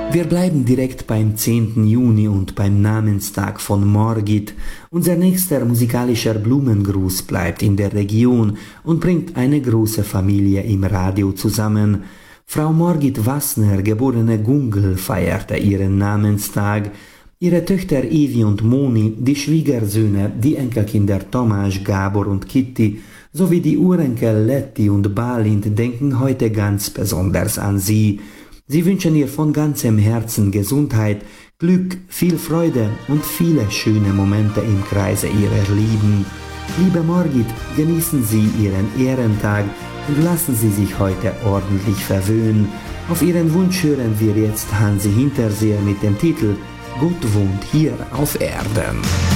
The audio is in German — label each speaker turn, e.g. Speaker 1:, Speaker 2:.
Speaker 1: Wir bleiben direkt beim 10. Juni und beim Namenstag von Margit. Unser nächster musikalischer Blumengruß bleibt in der Region und bringt eine große Familie im Radio zusammen. Frau Margit Wassner, geborene Gungel, feierte ihren Namenstag. Ihre Töchter Evi und Moni, die Schwiegersöhne, die Enkelkinder Tomáš, Gábor und Kitty sowie die Urenkel Letti und Balint denken heute ganz besonders an sie. Sie wünschen ihr von ganzem Herzen Gesundheit, Glück, viel Freude und viele schöne Momente im Kreise ihrer Lieben. Liebe Margit, genießen Sie Ihren Ehrentag und lassen Sie sich heute ordentlich verwöhnen. Auf Ihren Wunsch hören wir jetzt Hansi Hinterseer mit dem Titel Gott wohnt hier auf Erden.